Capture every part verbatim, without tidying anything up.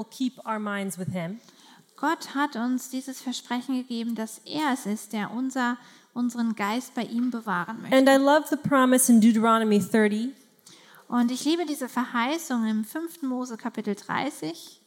keep our minds with him. Gott hat uns dieses Versprechen gegeben, dass er es ist, der unser, unseren Geist bei ihm bewahren möchte. And I love the promise in Deuteronomy thirty. Und ich liebe diese Verheißung im fünften Mose Kapitel dreißig,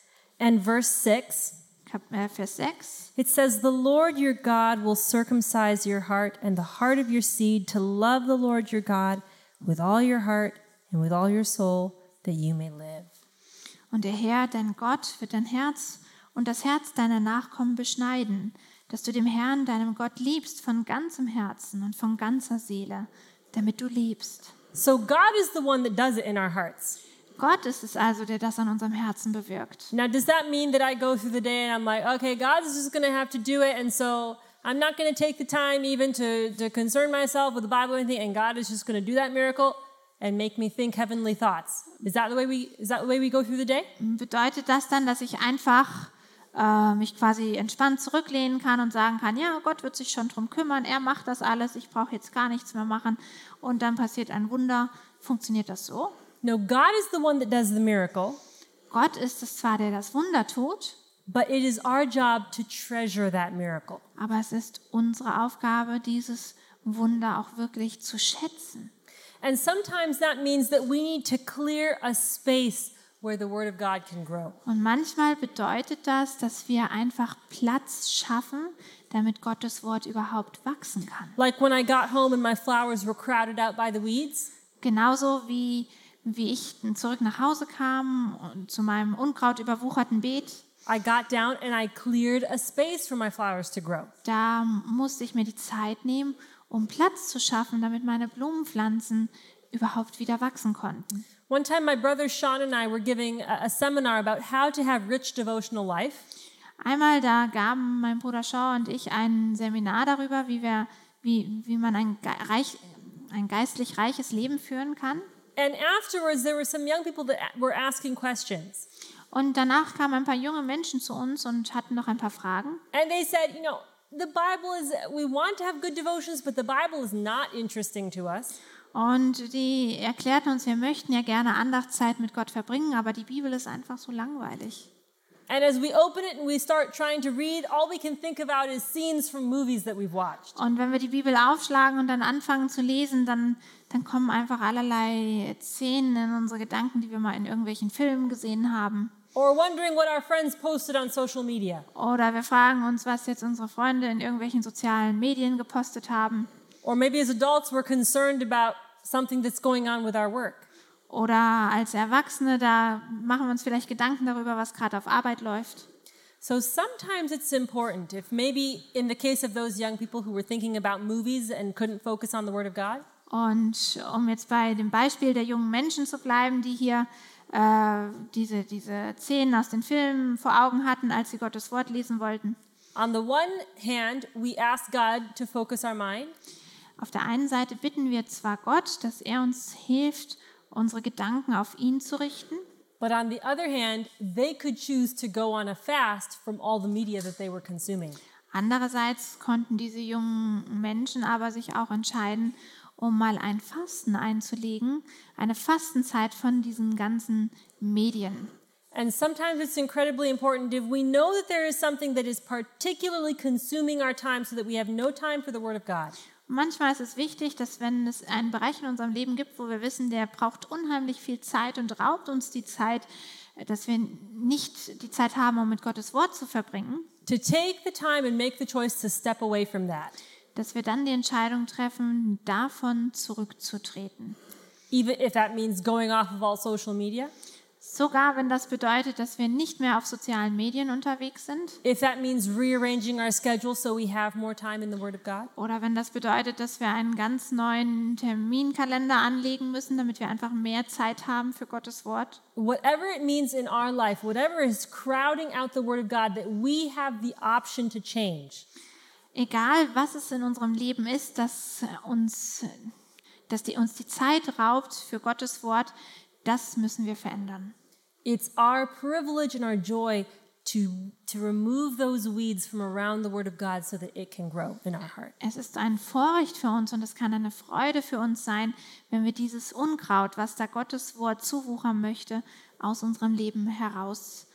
And verse six, Kap- äh, Vers sechs. it says, "The Lord your God will circumcise your heart and the heart of your seed to love the Lord your God with all your heart and with all your soul, that you may live." Und der Herr, dein Gott, wird dein Herz und das Herz deiner Nachkommen beschneiden, dass du dem Herrn, deinem Gott, liebst von ganzem Herzen und von ganzer Seele, damit du lebst. So God is the one that does it in our hearts. Gott ist es also, der das an unserem Herzen bewirkt. Now, does that mean that I go through the day and I'm like, okay, God's just going to have to do it, and so I'm not going to take the time even to, to concern myself with the Bible or anything, and God is just going to do that miracle and make me think heavenly thoughts? Is that the way we, is that the way we go through the day? Bedeutet das dann, dass ich einfach äh, mich quasi entspannt zurücklehnen kann und sagen kann, ja, Gott wird sich schon drum kümmern, er macht das alles, ich brauche jetzt gar nichts mehr machen und dann passiert ein Wunder. Funktioniert das so? No, God is the one that does the miracle, Gott ist es zwar, der das Wunder tut, but it is our job to treasure that miracle. aber es ist unsere Aufgabe, dieses Wunder auch wirklich zu schätzen. And sometimes that means that we need to clear a space where the Word of God can grow. Und manchmal bedeutet das, dass wir einfach Platz schaffen, damit Gottes Wort überhaupt wachsen kann. Like when I got home and my flowers were crowded out by the weeds. Genauso wie, wie ich zurück nach Hause kam und zu meinem Unkraut überwucherten Beet, I got down and I cleared a space for my flowers to grow. da musste ich mir die Zeit nehmen, um Platz zu schaffen, damit meine Blumenpflanzen überhaupt wieder wachsen konnten. One time my brother Sean and I were giving a, a seminar about how to have rich devotional life. Einmal da gaben mein Bruder Shaw und ich ein Seminar darüber, wie, wir, wie, wie man ein, ge- reich, ein geistlich reiches Leben führen kann. And afterwards there were some young people that were asking questions. Und danach kamen ein paar junge Menschen zu uns und hatten noch ein paar Fragen. And they said, you know, the Bible is, we want to have good devotions, but the Bible is not interesting to us. Und die erklärten uns, wir möchten ja gerne Andachtszeit mit Gott verbringen, aber die Bibel ist einfach so langweilig. And as we open it and we start trying to read, all we can think about is scenes from movies that we've watched. Und wenn wir die Bibel aufschlagen und dann anfangen zu lesen, dann, dann kommen einfach allerlei Szenen in unsere Gedanken, die wir mal in irgendwelchen Filmen gesehen haben. Or wondering what our friends posted on social media. Oder wir fragen uns, was jetzt unsere Freunde in irgendwelchen sozialen Medien gepostet haben. Or maybe as adults we're concerned about something that's going on with our work. Oder als Erwachsene, da machen wir uns vielleicht Gedanken darüber, was gerade auf Arbeit läuft. So sometimes it's important, if maybe in the case of those young people who were thinking about movies and couldn't focus on the Word of God, Und um jetzt bei dem Beispiel der jungen Menschen zu bleiben, die hier äh, diese, diese Szenen aus den Filmen vor Augen hatten, als sie Gottes Wort lesen wollten. on the one hand, we ask God to focus our mind, Auf der einen Seite bitten wir zwar Gott, dass er uns hilft, unsere Gedanken auf ihn zu richten. but on the other hand, they could choose to go on a fast from all the media that they were consuming. Andererseits konnten diese jungen Menschen aber sich auch entscheiden, um mal ein Fasten einzulegen, eine Fastenzeit von diesen ganzen Medien. And sometimes it's incredibly important if we know that there is something that is particularly consuming our time so that we have no time for the Word of God. Manchmal ist es wichtig, dass wenn es einen Bereich in unserem Leben gibt, wo wir wissen, der braucht unheimlich viel Zeit und raubt uns die Zeit, dass wir nicht die Zeit haben, um mit Gottes Wort zu verbringen, To take the time and make the choice to step away from that. dass wir dann die Entscheidung treffen, davon zurückzutreten. Even if that means going off of all social media. Sogar wenn das bedeutet, dass wir nicht mehr auf sozialen Medien unterwegs sind. If that means rearranging our schedule so we have more time in the Word of God. Oder wenn das bedeutet, dass wir einen ganz neuen Terminkalender anlegen müssen, damit wir einfach mehr Zeit haben für Gottes Wort. Whatever it means in our life, whatever is crowding out the Word of God, that we have the option to change. Egal, was es in unserem Leben ist, dass uns, dass die, uns die Zeit raubt für Gottes Wort, das müssen wir verändern. It's our privilege and our joy to, to remove those weeds from around the Word of God so that it can grow in our heart. Es ist ein Vorrecht für uns und es kann eine Freude für uns sein, wenn wir dieses Unkraut, was da Gottes Wort zuwuchern möchte, aus unserem Leben heraus